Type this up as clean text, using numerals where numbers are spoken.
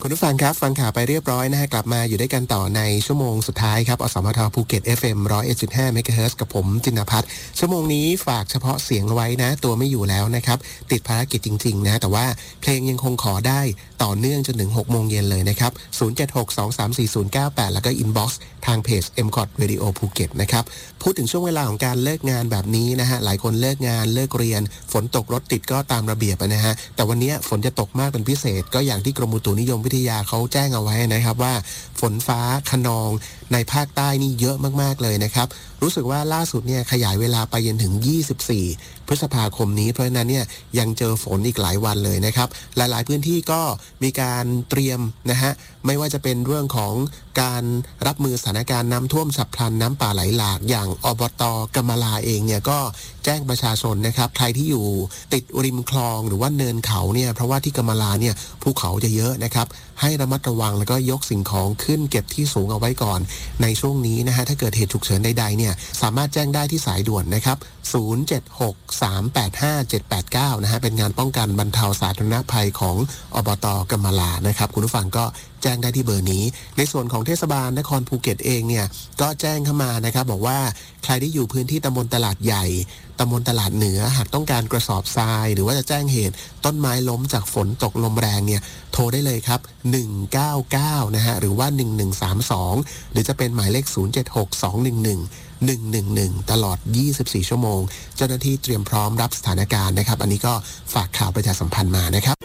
คุณผู้ฟังครับฟังข่าวไปเรียบร้อยนะฮะกลับมาอยู่ด้วยกันต่อในชั่วโมงสุดท้ายครับอสมทภูเก็ต FM 101.5 เมกะเฮิรตซ์กับผมจินพัฒน์ชั่วโมงนี้ฝากเฉพาะเสียงไว้นะตัวไม่อยู่แล้วนะครับติดภารกิจจริงๆนะแต่ว่าเพลงยังคงขอได้ต่อเนื่องจนถึง 6 โมงเย็นเลยนะครับ 0762340098 แล้วก็ inbox ทางเพจ MCOT Radio ภูเก็ตนะครับพูดถึงช่วงเวลาของการเลิกงานแบบนี้นะฮะหลายคนเลิกงานเลิกเรียนฝนตกรถติดก็ตามระเบียบนะฮะแต่วันนี้ฝนจะตกมากเป็นพิเศษก็อย่างที่กรมอุตุนิยมวิทยาเขาแจ้งเอาไว้นะครับว่าฝนฟ้าคะนองในภาคใต้นี่เยอะมากๆเลยนะครับรู้สึกว่าล่าสุดเนี่ยขยายเวลาไปจนถึง24พฤษภาคมนี้เพราะฉะนั้นเนี่ยยังเจอฝนอีกหลายวันเลยนะครับหลายๆพื้นที่ก็มีการเตรียมนะฮะไม่ว่าจะเป็นเรื่องของการรับมือสถานการณ์น้ำท่วมฉับพลันน้ำป่าไหลหลากอย่างอบต.กำมะลาเองเนี่ยก็แจ้งประชาชนนะครับใครที่อยู่ติดริมคลองหรือว่าเนินเขาเนี่ยเพราะว่าที่กำมะลาเนี่ยภูเขาจะเยอะนะครับให้ระมัดระวังแล้วก็ยกสิ่งของขึ้นเก็บที่สูงเอาไว้ก่อนในช่วงนี้นะฮะถ้าเกิดเหตุฉุกเฉินใดๆเนี่ยสามารถแจ้งได้ที่สายด่วนนะครับ0763857789นะฮะเป็นงานป้องกันบรรเทาสาธารณภัยของอบต.กำมะลานะครับคุณผู้ฟังก็แจ้งได้ที่เบอร์นี้ในส่วนของเทศบาลนครภูเก็ตเองเนี่ยก็แจ้งเข้ามานะครับบอกว่าใครที่อยู่พื้นที่ตำบลตลาดใหญ่ตำบลตลาดเหนือหากต้องการกระสอบทรายหรือว่าจะแจ้งเหตุต้นไม้ล้มจากฝนตกลมแรงเนี่ยโทรได้เลยครับ199นะฮะหรือว่า1132หรือจะเป็นหมายเลข0762111111ตลอด24ชั่วโมงเจ้าหน้าที่เตรียมพร้อมรับสถานการณ์นะครับอันนี้ก็ฝากข่าวประชาสัมพันธ์มานะครับ